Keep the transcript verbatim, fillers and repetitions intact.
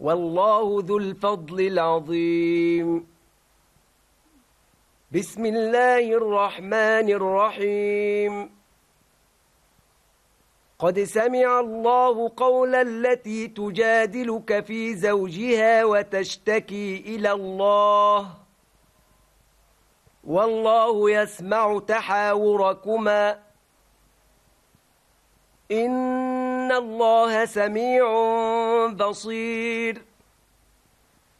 والله ذو الفضل العظيم. بسم الله الرحمن الرحيم. قد سمع الله قول التي تجادلك في زوجها وتشتكي إلى الله والله يسمع تحاوركما إن الله سميع بصير.